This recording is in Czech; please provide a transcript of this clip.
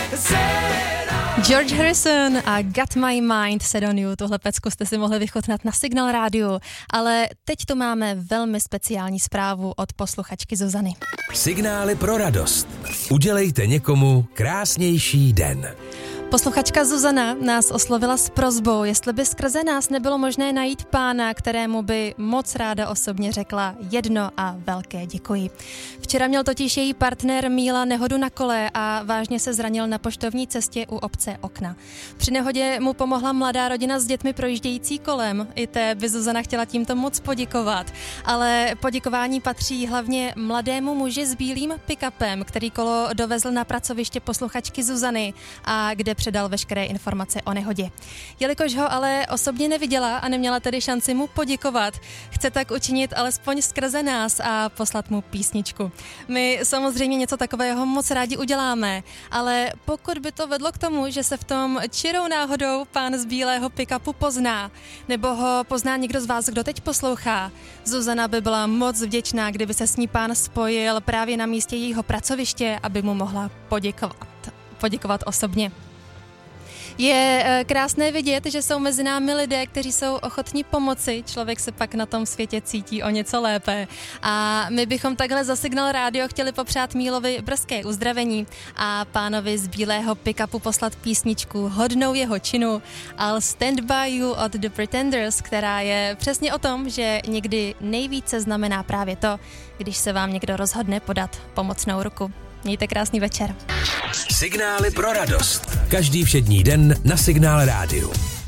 George Harrison a Got My Mind Set on You. Tohle pecku jste si mohli vychutnat na Signál rádiu, ale teď tu máme velmi speciální zprávu od posluchačky Zuzany. Signály pro radost. Udělejte někomu krásnější den. Posluchačka Zuzana nás oslovila s prosbou, jestli by skrze nás nebylo možné najít pána, kterému by moc ráda osobně řekla jedno a velké děkuji. Včera měl totiž její partner Míla nehodu na kole a vážně se zranil na poštovní cestě u obce Okna. Při nehodě mu pomohla mladá rodina s dětmi projíždějící kolem. I té by Zuzana chtěla tímto moc poděkovat. Ale poděkování patří hlavně mladému muži s bílým pick-upem, který kolo dovezl na pracoviště posluchačky Zuzany a kde předal veškeré informace o nehodě. Jelikož ho ale osobně neviděla a neměla tedy šanci mu poděkovat, chce tak učinit alespoň skrze nás a poslat mu písničku. My samozřejmě něco takového moc rádi uděláme, ale pokud by to vedlo k tomu, že se v tom čirou náhodou pán z bílého pick-upu pozná, nebo ho pozná někdo z vás, kdo teď poslouchá, Zuzana by byla moc vděčná, kdyby se s ní pán spojil právě na místě jejího pracoviště, aby mu mohla poděkovat osobně. Je krásné vidět, že jsou mezi námi lidé, kteří jsou ochotní pomoci. Člověk se pak na tom světě cítí o něco lépe. A my bychom takhle za Signál rádio chtěli popřát Mílovi brzké uzdravení a pánovi z bílého pick-upu poslat písničku hodnou jeho činu I'll Stand By You od The Pretenders, která je přesně o tom, že někdy nejvíce znamená právě to, když se vám někdo rozhodne podat pomocnou ruku. Mějte krásný večer. Signály pro radost. Každý všední den na Signál rádiu.